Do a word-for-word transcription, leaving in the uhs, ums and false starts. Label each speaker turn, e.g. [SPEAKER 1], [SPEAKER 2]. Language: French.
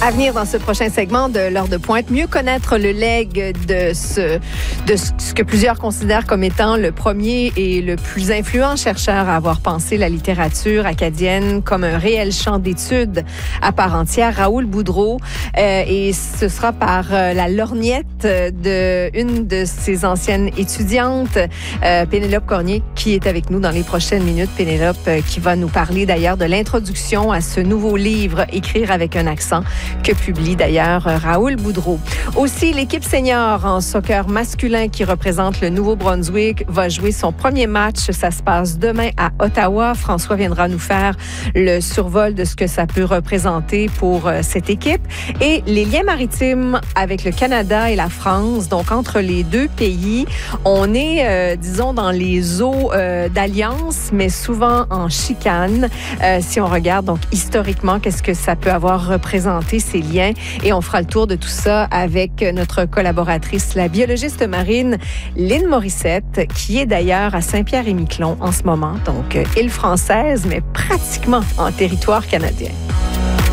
[SPEAKER 1] À venir dans ce prochain segment de l'heure de pointe, mieux connaître le legs de ce, de ce que plusieurs considèrent comme étant le premier et le plus influent chercheur à avoir pensé la littérature acadienne comme un réel champ d'études à part entière, Raoul Boudreau. Euh, et ce sera par euh, la lorgnette de une de ses anciennes étudiantes, euh, Pénélope Cornier, qui est avec nous dans les prochaines minutes. Pénélope, euh, qui va nous parler d'ailleurs de l'introduction à ce nouveau livre, Écrire avec un accent, que publie d'ailleurs Raoul Boudreau. Aussi, l'équipe senior en soccer masculin qui représente le Nouveau-Brunswick va jouer son premier match. Ça se passe demain à Ottawa. François viendra nous faire le survol de ce que ça peut représenter pour euh, cette équipe. Et les liens maritimes avec le Canada et la France, donc entre les deux pays, on est, euh, disons, dans les eaux euh, d'alliance, mais souvent en chicane. Euh, si on regarde donc historiquement, qu'est-ce que ça peut avoir représenté, ces liens, et on fera le tour de tout ça avec notre collaboratrice, la biologiste marine Lynne Morissette, qui est d'ailleurs à Saint-Pierre-et-Miquelon en ce moment, donc île française, mais pratiquement en territoire canadien.